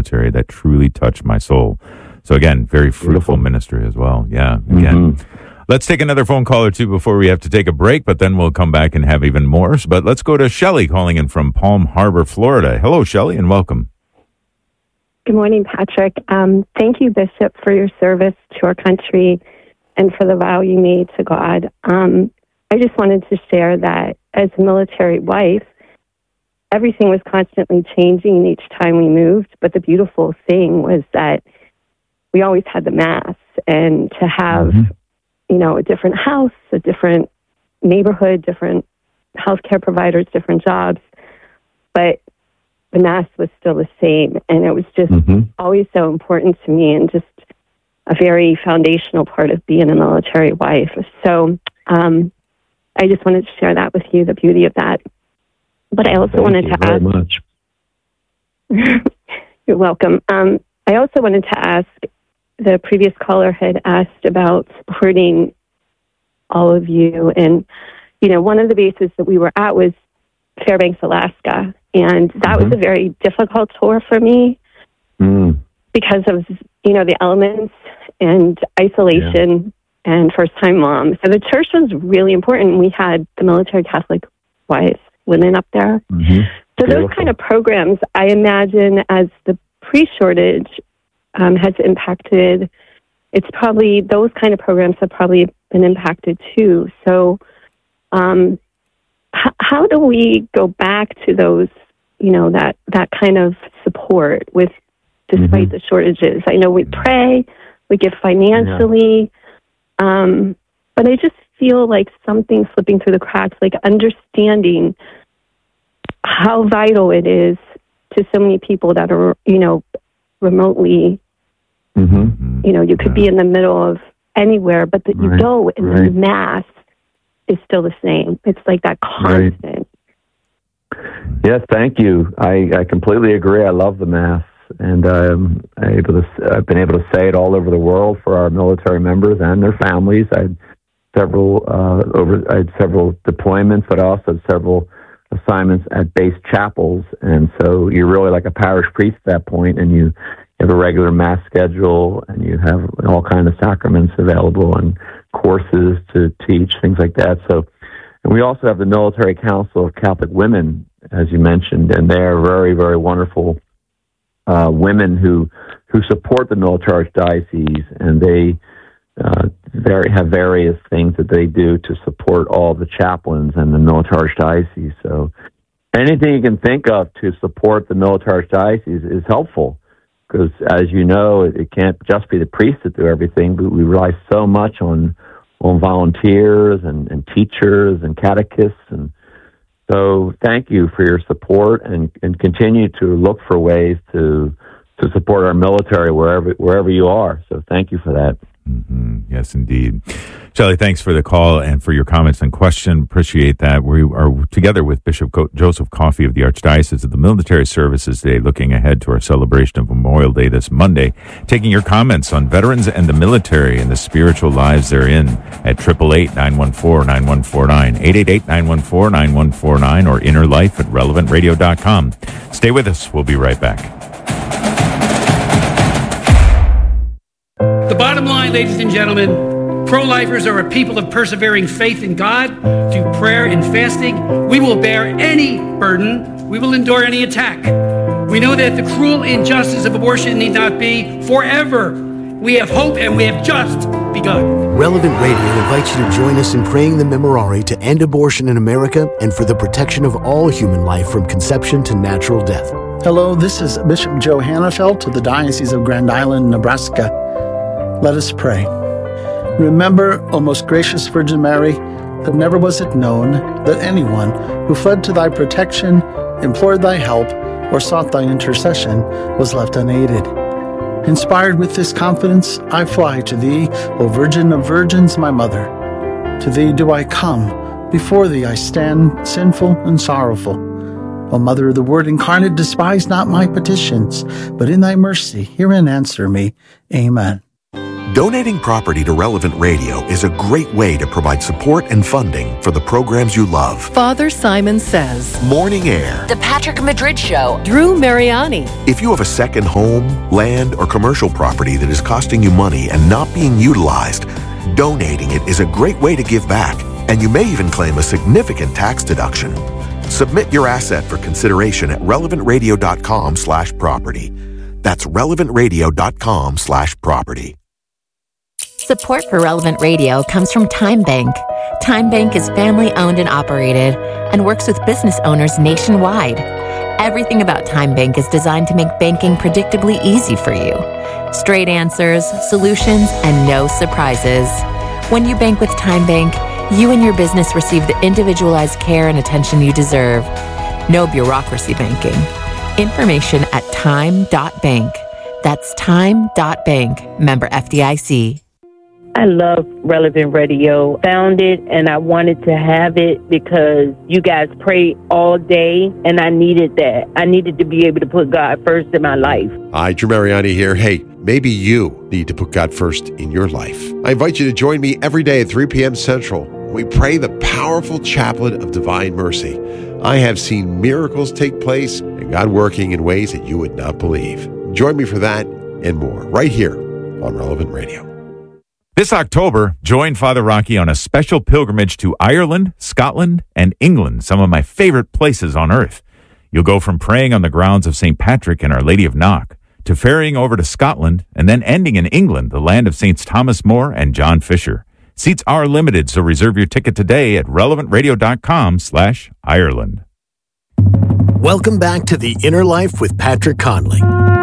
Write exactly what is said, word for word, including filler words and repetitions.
military that truly touched my soul. So again, very fruitful Beautiful. ministry as well. Yeah, again. Mm-hmm. Let's take another phone call or two before we have to take a break, but then we'll come back and have even more. But let's go to Shelley calling in from Palm Harbor, Florida. Hello, Shelley, and welcome. Good morning, Patrick. Um, thank you, Bishop, for your service to our country and for the vow you made to God. Um, I just wanted to share that as a military wife, everything was constantly changing each time we moved, but the beautiful thing was that we always had the Mass, and to have, mm-hmm. you know, a different house, a different neighborhood, different healthcare providers, different jobs, but the Mass was still the same. And it was just mm-hmm. always so important to me and just a very foundational part of being a military wife. So um, I just wanted to share that with you, the beauty of that. But I also Thank wanted you to very ask... much. You're welcome. Um, I also wanted to ask, the previous caller had asked about supporting all of you. And, you know, one of the bases that we were at was Fairbanks, Alaska. And that mm-hmm. was a very difficult tour for me mm. because of, you know, the elements and isolation yeah. and first-time mom. So the church was really important. We had the military Catholic wives, women up there. Mm-hmm. So Beautiful. Those kind of programs, I imagine, as the pre-shortage um, has impacted, it's probably, those kind of programs have probably been impacted too. So um, h- how do we go back to those, you know, that, that kind of support with, despite mm-hmm. the shortages? I know we pray, we give financially, yeah. um, but I just feel like something's slipping through the cracks, like understanding how vital it is to so many people that are, you know, remotely, mm-hmm. you know, you could yeah. be in the middle of anywhere, but that you right. go and right. the Mass is still the same. It's like that constant. Right. Yes, thank you. I, I completely agree. I love the Mass, and um, I able to, I've been able to say it all over the world for our military members and their families. I had several uh, over. I had several deployments, but I also had several assignments at base chapels, and so you're really like a parish priest at that point, and you have a regular Mass schedule, and you have all kinds of sacraments available and courses to teach, things like that. So, and we also have the Military Council of Catholic Women, as you mentioned, and they're very, very wonderful uh, women who who support the military archdiocese, and they uh, very have various things that they do to support all the chaplains and the military archdiocese. So anything you can think of to support the military archdiocese is helpful, because as you know, it, it can't just be the priests that do everything, but we rely so much on on volunteers and, and teachers and catechists. And so thank you for your support, and, and continue to look for ways to to support our military wherever wherever you are. So thank you for that. Mm-hmm. Yes, indeed. Shelley, thanks for the call and for your comments and question. Appreciate that. We are together with Bishop Co- Joseph Coffey of the Archdiocese of the Military Services Day, looking ahead to our celebration of Memorial Day this Monday, taking your comments on veterans and the military and the spiritual lives they're in at eight eight eight, nine one four, nine one four nine, eight eight eight, nine one four, nine one four nine, or inner life at relevant radio dot com. Stay with us. We'll be right back. The bottom line, ladies and gentlemen, pro-lifers are a people of persevering faith in God. Through prayer and fasting, we will bear any burden. We will endure any attack. We know that the cruel injustice of abortion need not be forever. We have hope, and we have just begun. Relevant Radio invites you to join us in praying the Memorare to end abortion in America and for the protection of all human life from conception to natural death. Hello, this is Bishop Joe Hannafelt of the Diocese of Grand Island, Nebraska. Let us pray. Remember, O most gracious Virgin Mary, that never was it known that anyone who fled to thy protection, implored thy help, or sought thy intercession was left unaided. Inspired with this confidence, I fly to thee, O Virgin of Virgins, my Mother. To thee do I come, before thee I stand, sinful and sorrowful. O Mother of the Word incarnate, despise not my petitions, but in thy mercy hear and answer me. Amen. Donating property to Relevant Radio is a great way to provide support and funding for the programs you love. Father Simon Says, Morning Air, The Patrick Madrid Show, Drew Mariani. If you have a second home, land, or commercial property that is costing you money and not being utilized, donating it is a great way to give back, and you may even claim a significant tax deduction. Submit your asset for consideration at relevantradio.com slash property. That's relevantradio.com slash property. Support for Relevant Radio comes from Time Bank. Time Bank is family-owned and operated and works with business owners nationwide. Everything about Time Bank is designed to make banking predictably easy for you. Straight answers, solutions, and no surprises. When you bank with Time Bank, you and your business receive the individualized care and attention you deserve. No bureaucracy banking. Information at time dot bank. That's time dot bank. Member F D I C. I love Relevant Radio. Found it and I wanted to have it because you guys pray all day and I needed that. I needed to be able to put God first in my life. Hi, Drew Mariani here. Hey, maybe you need to put God first in your life. I invite you to join me every day at three p.m. Central. We pray the powerful chaplet of divine mercy. I have seen miracles take place and God working in ways that you would not believe. Join me for that and more right here on Relevant Radio. This October, join Father Rocky on a special pilgrimage to Ireland, Scotland, and England, some of my favorite places on earth. You'll go from praying on the grounds of Saint Patrick and Our Lady of Knock to ferrying over to Scotland and then ending in England, the land of Saints Thomas More and John Fisher. Seats are limited, so reserve your ticket today at relevantradio.com slash Ireland. Welcome back to The Inner Life with Patrick Conley.